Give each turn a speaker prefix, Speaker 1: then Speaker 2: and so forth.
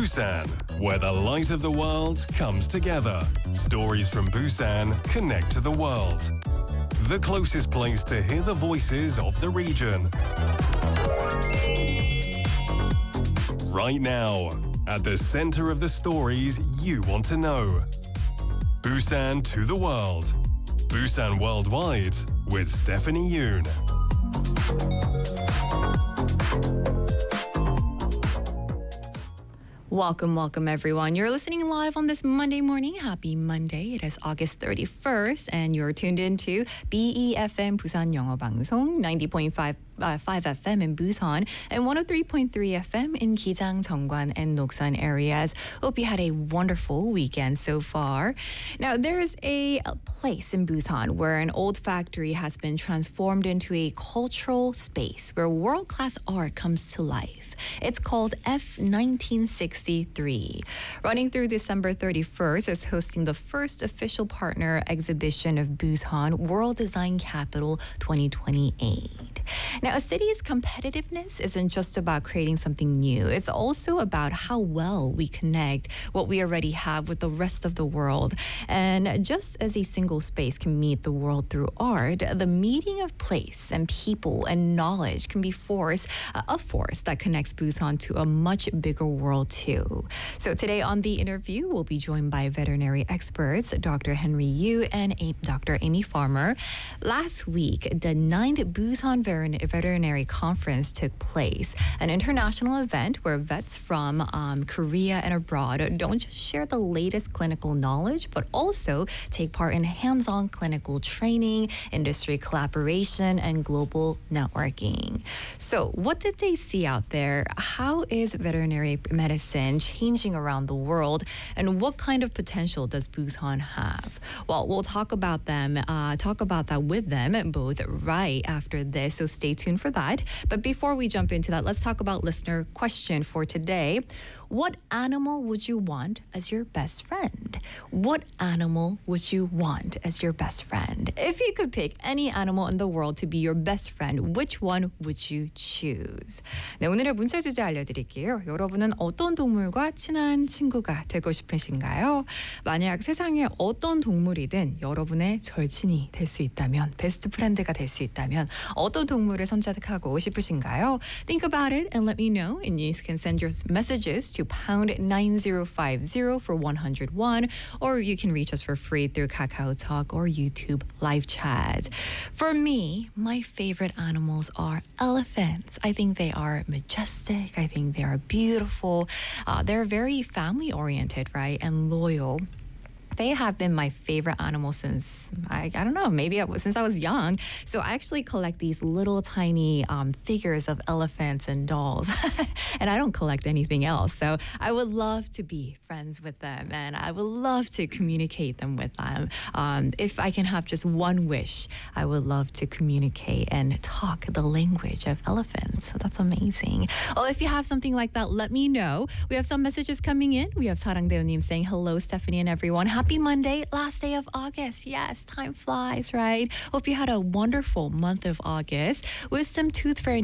Speaker 1: Busan, where the light of the world comes together. Stories from Busan connect to the world. The closest place to hear the voices of the region. Right now, at the center of the stories you want to know. Busan to the world. Busan Worldwide with Stephanie Yoon.
Speaker 2: Welcome everyone. You're listening live on this Monday morning. Happy Monday. It is August 31st and you're tuned into BEFM Busan 영어 방송 90.5 FM in Busan and 103.3 FM in Gijang, Jeongwan, and Noksan areas. Hope you had a wonderful weekend so far. Now, there's a place in Busan where an old factory has been transformed into a cultural space where world-class art comes to life. It's called F1963. Running through December 31st, is hosting the first official partner exhibition of Busan World Design Capital 2028. Now, a city's competitiveness isn't just about creating something new. It's also about how well we connect what we already have with the rest of the world. And just as a single space can meet the world through art, the meeting of place and people and knowledge can be a force that connects Busan to a much bigger world too. So today on The Interview, we'll be joined by veterinary experts, Dr. Henry Yu and Dr. Amy Farmer. Last week, the 9th Busan Veterinary Conference took place, an international event where vets from Korea and abroad don't just share the latest clinical knowledge, but also take part in hands-on clinical training, industry collaboration, and global networking. So what did they see out there? How is veterinary medicine changing around the world? And what kind of potential does Busan have? Well, we'll talk about that with them both right after this, so stay tuned for that. But before we jump into that, let's talk about listener question for today. What animal would you want as your best friend? What animal would you want as your best friend? If you could pick any animal in the world to be your best friend, which one would you choose? 네, 오늘의 문자 주제 알려드릴게요. 여러분은 어떤 동물과 친한 친구가 되고 싶으신가요? 만약 세상에 어떤 동물이든 여러분의 절친이 될 수 있다면, 베스트 프렌드가 될 수 있다면 어떤 동물을 선택하고 싶으신가요? Think about it and let me know. And you can send your messages to pound 9050 for 101, or you can reach us for free through Kakao Talk or YouTube live chat. For me, my favorite animals are elephants. I think they are majestic. I think they are beautiful. They're very family oriented, right? And loyal. They have been my favorite animal since, I don't know, maybe since I was young. So I actually collect these little tiny figures of elephants and dolls. And I don't collect anything else. So I would love to be friends with them. And I would love to communicate them with them. If I can have just one wish, I would love to communicate and talk the language of elephants. So that's amazing. Well, if you have something like that, let me know. We have some messages coming in. We have Sarangdeo님 saying, hello, Stephanie and everyone. Happy Monday, last day of August. Yes, time flies, right? Hope you had a wonderful month of August. Wisdom Tooth Fairy